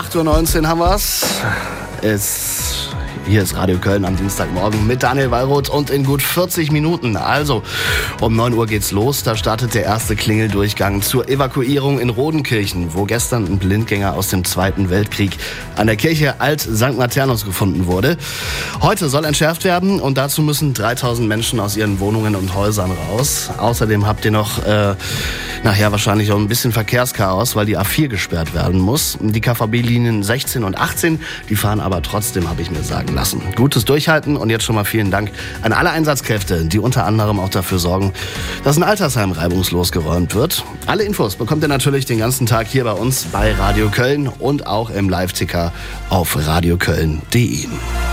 8:19 Uhr haben wir's. Hier ist Radio Köln am Dienstagmorgen mit Daniel Wallroth und in gut 40 Minuten. Also, um 9 Uhr geht's los. Da startet der erste Klingeldurchgang zur Evakuierung in Rodenkirchen, wo gestern ein Blindgänger aus dem Zweiten Weltkrieg an der Kirche Alt St. Maternus gefunden wurde. Heute soll entschärft werden und dazu müssen 3000 Menschen aus ihren Wohnungen und Häusern raus. Außerdem habt ihr noch nachher wahrscheinlich auch ein bisschen Verkehrschaos, weil die A4 gesperrt werden muss. Die KVB-Linien 16 und 18, die fahren aber trotzdem, habe ich mir sagen lassen. Gutes Durchhalten und jetzt schon mal vielen Dank an alle Einsatzkräfte, die unter anderem auch dafür sorgen, dass ein Altersheim reibungslos geräumt wird. Alle Infos bekommt ihr natürlich den ganzen Tag hier bei uns bei Radio Köln und auch im Live-Ticker auf radioköln.de.